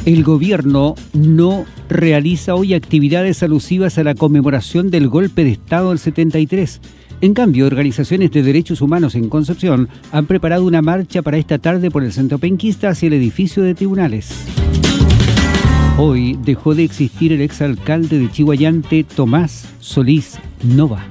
El gobierno no realiza hoy actividades alusivas a la conmemoración del golpe de Estado del 73. En cambio, organizaciones de derechos humanos en Concepción han preparado una marcha para esta tarde por el centro penquista hacia el edificio de tribunales. Hoy dejó de existir el exalcalde de Chillhuayante, Tomás Solís Nova.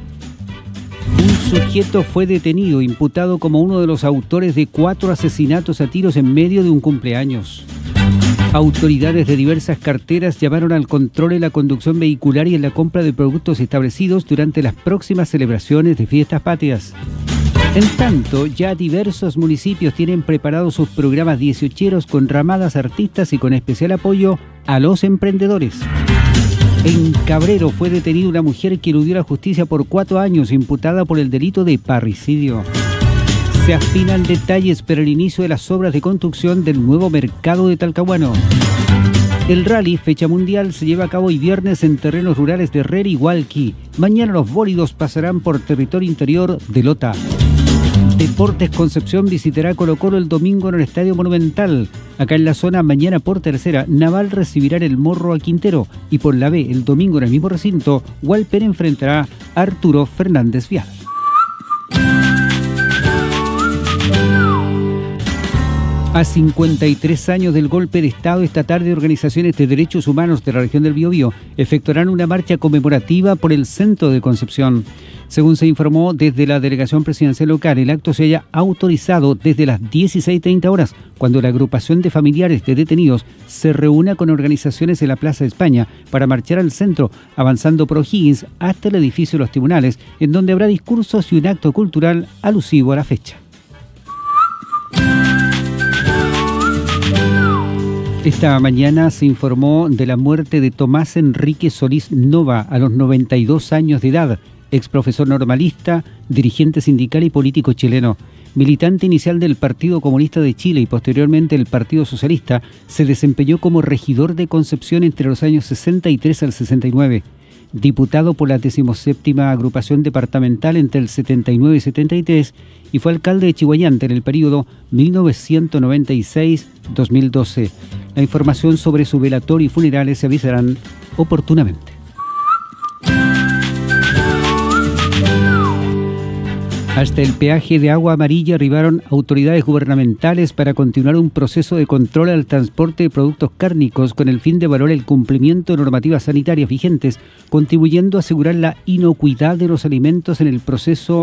Un sujeto fue detenido, imputado como uno de los autores de 4 asesinatos a tiros en medio de un cumpleaños. Autoridades de diversas carteras llamaron al control de la conducción vehicular y en la compra de productos establecidos durante las próximas celebraciones de fiestas patrias. En tanto, ya diversos municipios tienen preparados sus programas 18eros con ramadas artistas y con especial apoyo a los emprendedores. En Cabrero fue detenida una mujer que eludió la justicia por 4 años, imputada por el delito de parricidio. Se afinan detalles para el inicio de las obras de construcción del nuevo mercado de Talcahuano. El rally, fecha mundial, se lleva a cabo hoy viernes en terrenos rurales de Herrera y Hualqui. Mañana los bólidos pasarán por territorio interior de Lota. Deportes Concepción visitará Colo-Colo el domingo en el Estadio Monumental. Acá en la zona, mañana por tercera, Naval recibirá el Morro a Quintero. Y por la B, el domingo en el mismo recinto, Hualpén enfrentará a Arturo Fernández Vial. A 53 años del golpe de Estado, esta tarde organizaciones de derechos humanos de la región del Biobío efectuarán una marcha conmemorativa por el centro de Concepción. Según se informó desde la delegación presidencial local, el acto se haya autorizado desde las 16:30 horas, cuando la agrupación de familiares de detenidos se reúna con organizaciones en la Plaza de España para marchar al centro, avanzando por O'Higgins hasta el edificio de los tribunales, en donde habrá discursos y un acto cultural alusivo a la fecha. Esta mañana se informó de la muerte de Tomás Enrique Solís Nova a los 92 años de edad, ex profesor normalista, dirigente sindical y político chileno. Militante inicial del Partido Comunista de Chile y posteriormente del Partido Socialista, se desempeñó como regidor de Concepción entre los años 63 al 69. Diputado por la 17ª agrupación departamental entre el 79 y 73 y fue alcalde de Chillhuayante en el periodo 1996-2012. La información sobre su velatorio y funerales se avisarán oportunamente. Hasta el peaje de Agua Amarilla arribaron autoridades gubernamentales para continuar un proceso de control al transporte de productos cárnicos con el fin de evaluar el cumplimiento de normativas sanitarias vigentes, contribuyendo a asegurar la inocuidad de los alimentos en el proceso